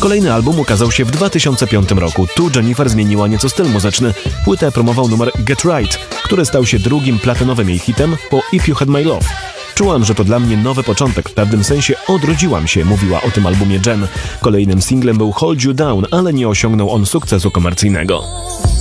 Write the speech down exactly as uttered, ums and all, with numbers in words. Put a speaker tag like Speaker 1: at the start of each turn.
Speaker 1: Kolejny album ukazał się w dwa tysiące piątym roku. Tu Jennifer zmieniła nieco styl muzyczny. Płytę promował numer Get Right, który stał się drugim platynowym jej hitem po If You Had My Love. Czułam, że to dla mnie nowy początek, w pewnym sensie odrodziłam się, mówiła o tym albumie Jen. Kolejnym singlem był Hold You Down, ale nie osiągnął on sukcesu komercyjnego.